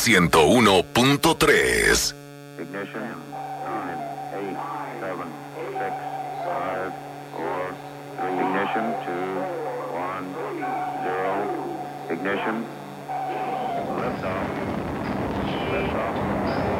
101.3. Ignition. 9, 8, 7, 6, 5, 4, 3. Ignition. 2, 1, 0. Ignition. Liftoff. Liftoff.